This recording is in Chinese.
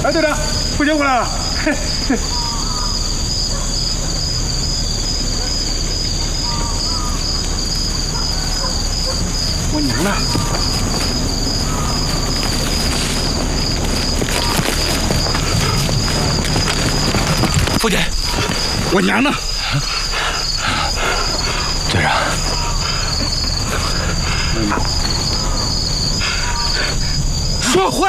哎，队长，父亲回来了。嘿嘿。我娘呢？ 父亲， 我娘呢？ 队长， 说话。